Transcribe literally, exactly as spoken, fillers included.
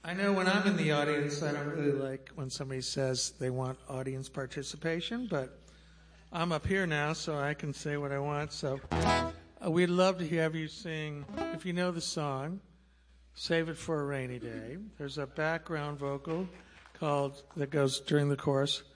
I know when I'm in the audience, I don't really like when somebody says they want audience participation, but I'm up here now, so I can say what I want. So uh, we'd love to have you sing, if you know the song, Save It for a Rainy Day. There's a background vocal called that goes during the chorus